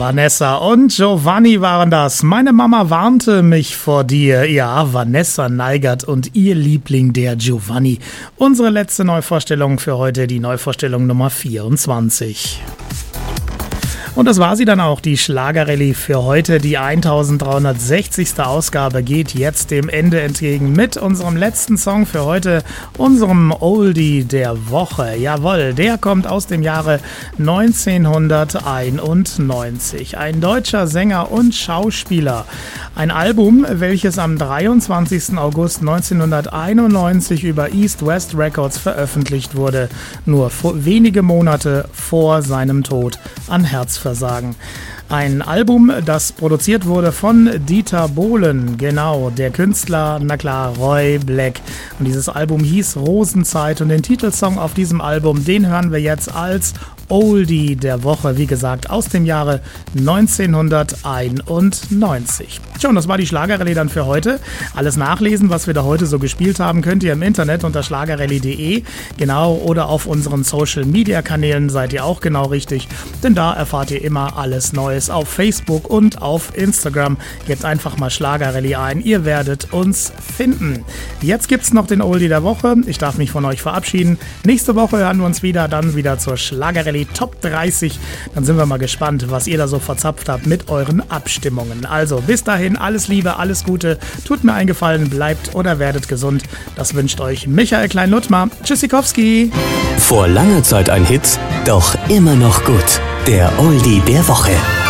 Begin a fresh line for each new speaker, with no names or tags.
Vanessa und Giovanni waren das. Meine Mama warnte mich vor dir. Ja, Vanessa Neigert und ihr Liebling, der Giovanni. Unsere letzte Neuvorstellung für heute, die Neuvorstellung Nummer 24. Und das war sie dann auch, die Schlagerrallye für heute. Die 1360. Ausgabe geht jetzt dem Ende entgegen mit unserem letzten Song für heute, unserem Oldie der Woche. Jawohl, der kommt aus dem Jahre 1991. Ein deutscher Sänger und Schauspieler. Ein Album, welches am 23. August 1991 über East West Records veröffentlicht wurde. Nur wenige Monate vor seinem Tod an Herzversagen. Ein Album, das produziert wurde von Dieter Bohlen, genau, der Künstler, na klar, Roy Black. Und dieses Album hieß Rosenzeit und den Titelsong auf diesem Album, den hören wir jetzt als Oldie der Woche, wie gesagt, aus dem Jahre 1991. Schon, das war die Schlagerrallye dann für heute. Alles nachlesen, was wir da heute so gespielt haben, könnt ihr im Internet unter schlagerrallye.de, genau, oder auf unseren Social-Media-Kanälen seid ihr auch genau richtig, denn da erfahrt ihr immer alles Neues auf Facebook und auf Instagram. Gebt einfach mal Schlagerrallye ein, ihr werdet uns finden. Jetzt gibt's noch den Oldie der Woche. Ich darf mich von euch verabschieden. Nächste Woche hören wir uns dann wieder zur Schlagerrallye Top 30. Dann sind wir mal gespannt, was ihr da so verzapft habt mit euren Abstimmungen. Also bis dahin, alles Liebe, alles Gute. Tut mir einen Gefallen, bleibt oder werdet gesund. Das wünscht euch Michael Klein-Luttmer. Tschüssikowski.
Vor langer Zeit ein Hit, doch immer noch gut. Der Oldie der Woche.